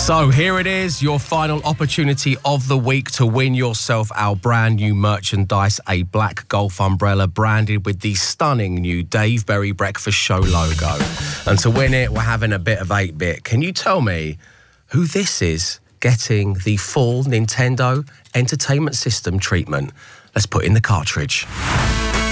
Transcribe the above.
So here it is, your final opportunity of the week to win yourself our brand new merchandise, a black golf umbrella branded with the stunning new Dave Berry Breakfast Show logo. And to win it, we're having a bit of 8-bit. Can you tell me who this is getting the full Nintendo Entertainment System treatment? Let's put in the cartridge.